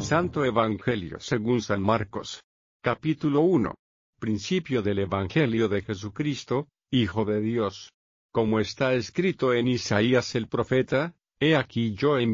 Santo Evangelio según San Marcos. Capítulo 1. Principio del Evangelio de Jesucristo, Hijo de Dios. Como está escrito en Isaías el profeta: He aquí yo